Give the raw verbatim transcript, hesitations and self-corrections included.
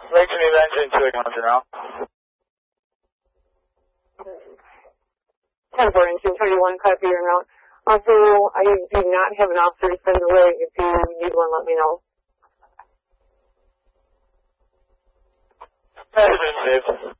Lake Geneva engine two eight one zero. ten four engine twenty-one, copy your note. Also, I do not have an officer to send away. If you need one, let me know. That has been saved.